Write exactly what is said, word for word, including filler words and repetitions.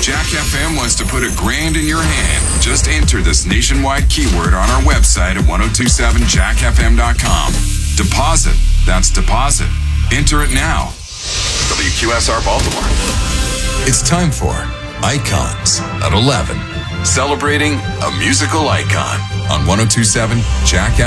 Jack F M wants to put a grand in your hand. Just enter this nationwide keyword on our website at ten twenty-seven jack f m dot com. Deposit. That's deposit. Enter it now. W Q S R Baltimore. It's time for Icons at eleven. Celebrating a musical icon on ten twenty-seven Jack F M.